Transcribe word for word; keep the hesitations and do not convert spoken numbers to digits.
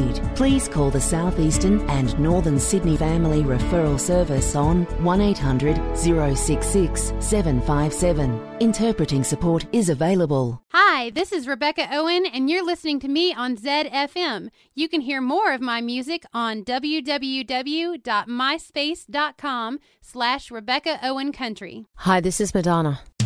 need, please call the Southeastern and Northern Sydney Family Referral Service on one eight hundred, oh six six, seven five seven. Interpreting support is available. Hi, this is Rebecca Owen, and you're listening to me on Z F M. You can hear more of my music on www.myspace.com slash Rebecca Owen Country. Hi, this is Madonna.